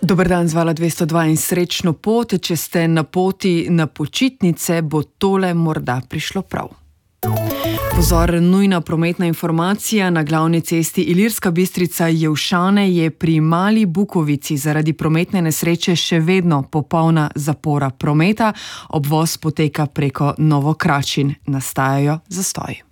Dober dan z Vala 202 in srečno pot. Če ste na poti na počitnice, bo tole morda prišlo prav. Pozor, nujna prometna informacija. Na glavni cesti Ilirska Bistrica-Jelšane je pri Mali Bukovici zaradi prometne nesreče še vedno popolna zapora prometa. Obvoz poteka preko Novokračin. Nastajajo zastoji.